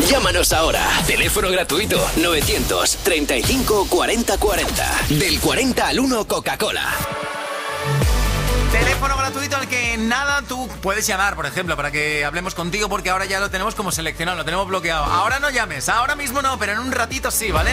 Llámanos ahora. Teléfono gratuito 935 40 40. Del 40 al 1 Coca-Cola. Teléfono gratuito al que nada tú puedes llamar, por ejemplo, para que hablemos contigo, porque ahora ya lo tenemos como seleccionado, lo tenemos bloqueado. Ahora no llames, ahora mismo no, pero en un ratito sí, ¿vale?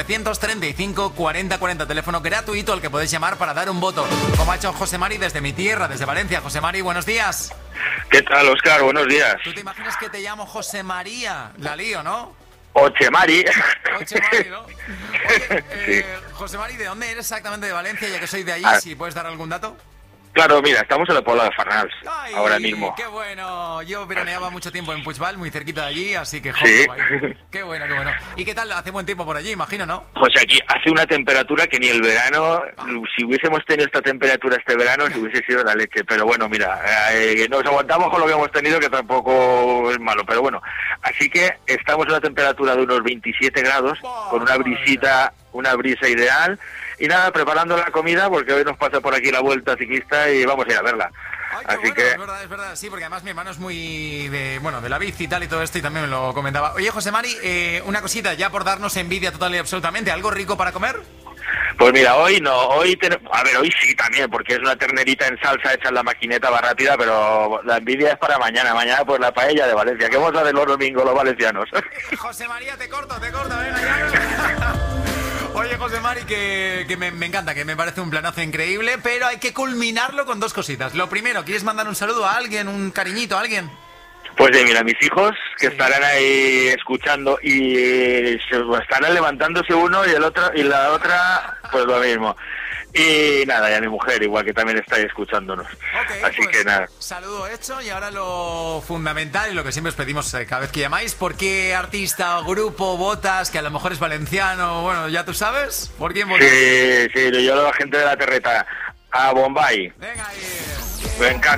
935 40 40, teléfono gratuito al que podéis llamar para dar un voto. Como ha hecho José Mari desde mi tierra, desde Valencia. José Mari, buenos días. ¿Qué tal, Óscar? Buenos días. ¿Tú te imaginas que te llamo José María? La lío, ¿no? Ochemari. Ochemari, ¿no? Oye, Sí. José Mari, ¿de dónde eres exactamente de Valencia? Ya que soy de allí, si puedes dar algún dato. Claro, mira, estamos en el pueblo de Farnals, Ay, ahora mismo. ¡Qué bueno! Yo veraneaba mucho tiempo en Puigval, muy cerquita de allí, así que... Sí. Joder, ¡qué bueno, qué bueno! ¿Y qué tal? Hace buen tiempo por allí, imagino, ¿no? Pues aquí hace una temperatura que ni el verano, si hubiésemos tenido esta temperatura este verano, si hubiese sido la leche. Pero bueno, mira, nos aguantamos con lo que hemos tenido, que tampoco es malo. Pero bueno, así que estamos en una temperatura de unos 27 grados, con una brisa ideal. Y nada, preparando la comida, porque hoy nos pasa por aquí la vuelta ciclista y vamos a ir a verla. Ay, Así bueno, que... es verdad, sí, porque además mi hermano es muy de la bici y tal y todo esto, y también me lo comentaba. Oye, José Mari, una cosita, ya por darnos envidia total y absolutamente, ¿algo rico para comer? Pues mira, hoy no, hoy sí también, porque es una ternerita en salsa hecha en la maquineta, va rápida, pero la envidia es para mañana pues la paella de Valencia, que vamos a ver los domingos los valencianos. José María, te corto, venga, ya. Oye, José Mari, que me encanta, que me parece un planazo increíble, pero hay que culminarlo con dos cositas. Lo primero, ¿quieres mandar un saludo a alguien, un cariñito a alguien? Pues mira, mis hijos, que estarán ahí escuchando y estarán levantándose uno y el otro y la otra, pues lo mismo. Y nada, y a mi mujer igual, que también está ahí escuchándonos. Okay, así pues, que nada. Saludo hecho, y ahora lo fundamental y lo que siempre os pedimos cada vez que llamáis: ¿por qué artista o grupo votas? Que a lo mejor es valenciano, bueno, ya tú sabes. ¿Por quién votas? Sí, yo a la gente de la terreta, a Bombay. Venga ahí. Me encanta.